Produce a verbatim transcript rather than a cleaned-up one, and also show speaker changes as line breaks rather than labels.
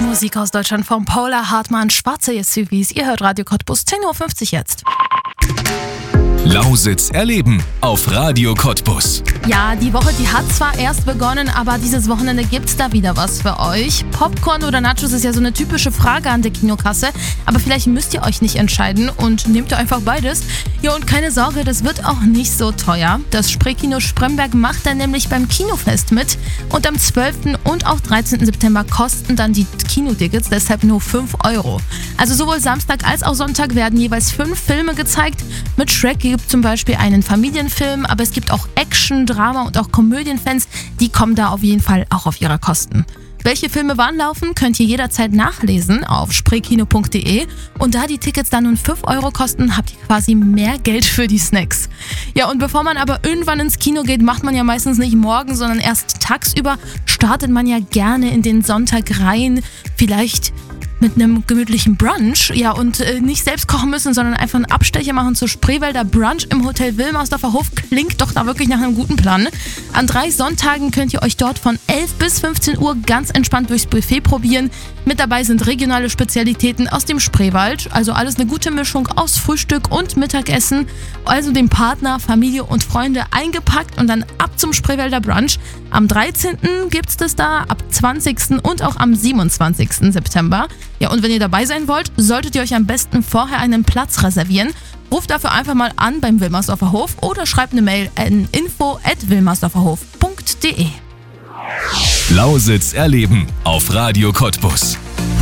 Musik aus Deutschland von Paula Hartmann, Schwarze S U Vs. Ihr hört Radio Cottbus, zehn Uhr fünfzig jetzt.
Lausitz erleben auf Radio Cottbus.
Ja, die Woche, die hat zwar erst begonnen, aber dieses Wochenende gibt's da wieder was für euch. Popcorn oder Nachos ist ja so eine typische Frage an der Kinokasse, aber vielleicht müsst ihr euch nicht entscheiden und nehmt ihr einfach beides. Ja, und keine Sorge, das wird auch nicht so teuer. Das Spreekino Spremberg macht dann nämlich beim Kinofest mit und am zwölften und auch dreizehnten September kosten dann die Kinotickets deshalb nur fünf Euro. Also sowohl Samstag als auch Sonntag werden jeweils fünf Filme gezeigt. Mit Shrek gibt es zum Beispiel einen Familienfilm, aber es gibt auch Action, Drama und auch Komödienfans, die kommen da auf jeden Fall auch auf ihre Kosten. Welche Filme wann laufen, könnt ihr jederzeit nachlesen auf spreekino punkt de und da die Tickets dann nun fünf Euro kosten, habt ihr quasi mehr Geld für die Snacks. Ja, und bevor man aber irgendwann ins Kino geht, macht man ja meistens nicht morgen, sondern erst tagsüber startet man ja gerne in den Sonntag rein, vielleicht mit einem gemütlichen Brunch, ja, und äh, nicht selbst kochen müssen, sondern einfach einen Abstecher machen zur Spreewälder Brunch im Hotel Wilmersdorfer Hof. Klingt doch da wirklich nach einem guten Plan. An drei Sonntagen könnt ihr euch dort von elf bis fünfzehn Uhr ganz entspannt durchs Buffet probieren. Mit dabei sind regionale Spezialitäten aus dem Spreewald, also alles eine gute Mischung aus Frühstück und Mittagessen, also dem Partner, Familie und Freunde eingepackt und dann ab zum Spreewälder Brunch. Am dreizehnten gibt's das da, ab zwanzigsten und auch am siebenundzwanzigsten September. Ja, und wenn ihr dabei sein wollt, solltet ihr euch am besten vorher einen Platz reservieren. Ruft dafür einfach mal an beim Wilmersdorfer Hof oder schreibt eine Mail an info at wilmersdorferhof punkt de.
Lausitz erleben auf Radio Cottbus.